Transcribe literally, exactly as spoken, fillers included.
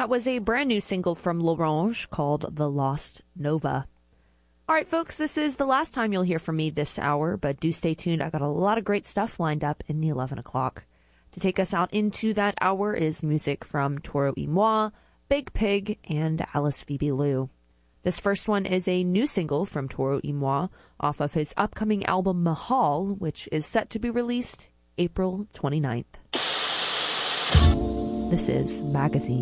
That was a brand new single from L'Orange called The Lost Nova. All right, folks, this is the last time you'll hear from me this hour, but do stay tuned. I got a lot of great stuff lined up in the eleven o'clock. To take us out into that hour is music from Toro y Moi, Big Pig, and Alice Phoebe Lou. This first one is a new single from Toro y Moi off of his upcoming album Mahal, which is set to be released April twenty-ninth. This is Magazine.